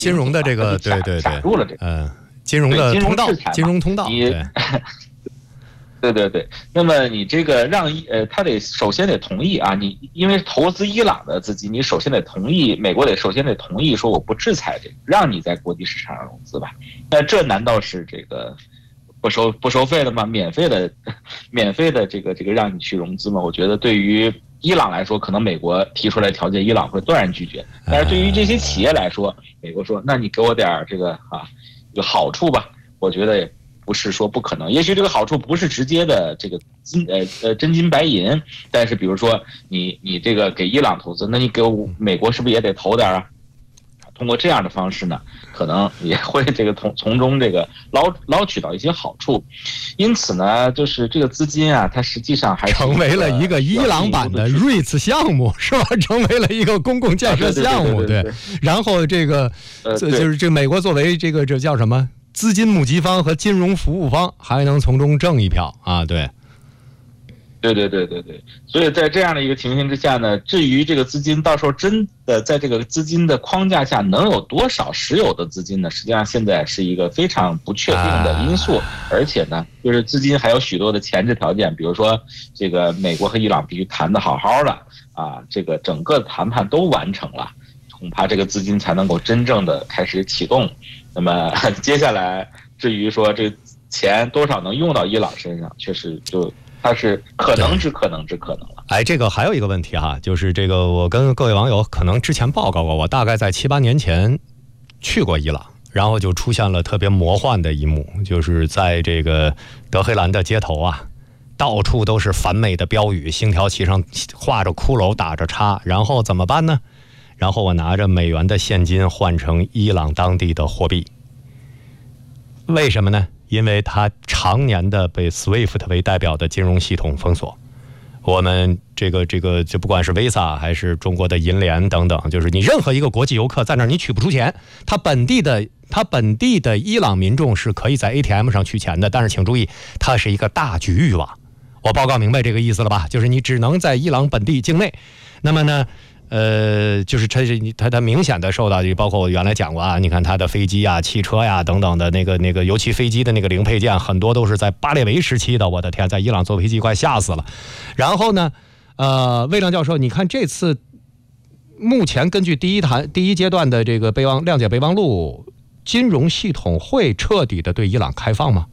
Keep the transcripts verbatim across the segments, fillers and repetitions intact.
金融的这个对对对， 卡住了这个嗯、呃，金融的通道，金融通道，对。 对对对，那么你这个让呃，他得首先得同意啊，你因为投资伊朗的资金，你首先得同意，美国得首先得同意说我不制裁这个，让你在国际市场上融资吧。那这难道是这个不收不收费的吗？免费的，免费的这个这个让你去融资吗？我觉得对于伊朗来说，可能美国提出来条件，伊朗会断然拒绝。但是对于这些企业来说，美国说那你给我点这个啊有好处吧，我觉得也不是说不可能，也许这个好处不是直接的这个金呃呃真金白银，但是比如说你你这个给伊朗投资，那你给我美国是不是也得投点啊？通过这样的方式呢，可能也会这个从从中这个捞捞取到一些好处，因此呢，就是这个资金啊，它实际上还是成为了一个伊朗版的 R E I T S 项目，是吧？成为了一个公共建设项目，对。然后这个呃，就是这美国作为这个这叫什么？资金募集方和金融服务方还能从中挣一票啊！对， 对对对对对，所以在这样的一个情形之下呢，至于这个资金到时候真的在这个资金的框架下能有多少实有的资金呢？实际上现在是一个非常不确定的因素，而且呢，就是资金还有许多的前置条件，比如说这个美国和伊朗必须谈得好好的啊，这个整个谈判都完成了，恐怕这个资金才能够真正的开始启动。那么接下来，至于说这钱多少能用到伊朗身上，确实就它是可能之可能之可能了。 哎，这个还有一个问题哈，就是这个我跟各位网友可能之前报告过，我大概在七八年前去过伊朗，然后就出现了特别魔幻的一幕，就是在这个德黑兰的街头啊，到处都是反美的标语，星条旗上画着骷髅打着叉，然后怎么办呢？然后我拿着美元的现金换成伊朗当地的货币，为什么呢？因为它常年的被 SWIFT 为代表的金融系统封锁，我们这个这个就不管是 Visa 还是中国的银联等等，就是你任何一个国际游客在那儿你取不出钱，它本地的它本地的伊朗民众是可以在 A T M 上取钱的，但是请注意，它是一个大局域网。我报告明白这个意思了吧？就是你只能在伊朗本地境内，那么呢？呃，就是它它它明显的受到，包括我原来讲过啊，你看它的飞机啊、汽车呀、啊、等等的那个那个，尤其飞机的那个零配件，很多都是在巴列维时期的。我的天，在伊朗坐飞机快吓死了。然后呢，呃，魏亮教授，你看这次目前根据第一谈第一阶段的这个备忘谅解备忘录，金融系统会彻底的对伊朗开放吗？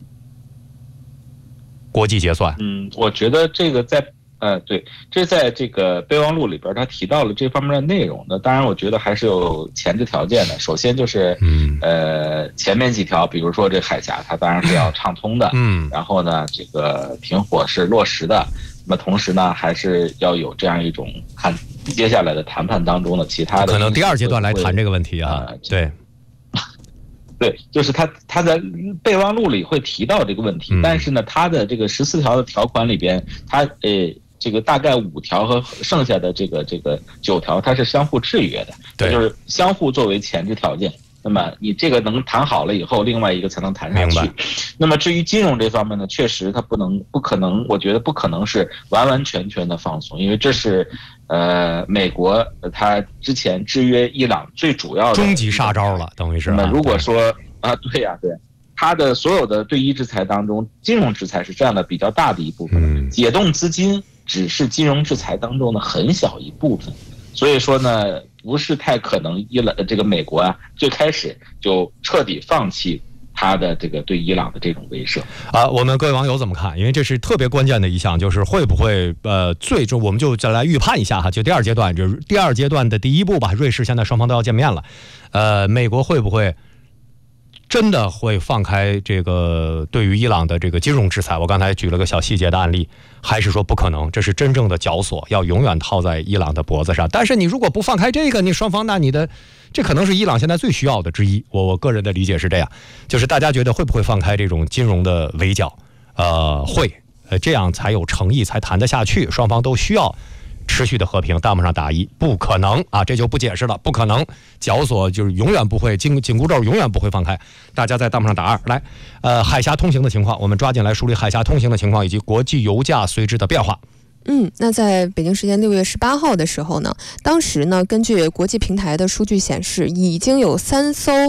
国际结算？ 嗯，我觉得这个在。呃，对，这在这个备忘录里边，他提到了这方面的内容。那当然，我觉得还是有前置条件的。首先就是，呃，前面几条，比如说这海峡，它当然是要畅通的。嗯。然后呢，这个停火是落实的。那么同时呢，还是要有这样一种看接下来的谈判当中的其他的。 可能第二阶段来谈这个问题啊。呃、对。 对，就是他他在备忘录里会提到这个问题，嗯、但是呢，他的这个十四条的条款里边，他呃。这个大概五条和剩下的这个这个九条，它是相互制约的，对，就是相互作为前置条件。那么你这个能谈好了以后，另外一个才能谈下去。那么至于金融这方面呢，确实它不能、不可能，我觉得不可能是完完全全的放松，因为这是呃美国它之前制约伊朗最主要的终极杀招了，等于是。 那么如果说啊，对呀、啊，对。它的所有的对伊制裁当中，金融制裁是占了比较大的一部分，嗯、解冻资金只是金融制裁当中的很小一部分，所以说呢，不是太可能伊朗这个美国啊，最开始就彻底放弃他的这个对伊朗的这种威慑啊。我们各位网友怎么看？因为这是特别关键的一项，就是会不会呃，最终我们就再来预判一下哈，就第二阶段，就是第二阶段的第一步吧。瑞士现在双方都要见面了，呃，美国会不会真的会放开这个对于伊朗的这个金融制裁？我刚才举了个小细节的案例，还是说不可能？这是真正的绞索，要永远套在伊朗的脖子上。但是你如果不放开这个，你双方那你的这可能是伊朗现在最需要的之一。我我个人的理解是这样，就是大家觉得会不会放开这种金融的围剿？呃，会，呃，这样才有诚意，才谈得下去。双方都需要持续的和平。弹幕上打一，不可能啊，这就不解释了，不可能，绞索就是永远不会，紧紧箍咒永远不会放开。大家在弹幕上打二来。呃，海峡通行的情况，我们抓紧来梳理海峡通行的情况以及国际油价随之的变化。 嗯，那在北京时间六月十八号的时候呢，当时呢，根据国际平台的数据显示，已经有三艘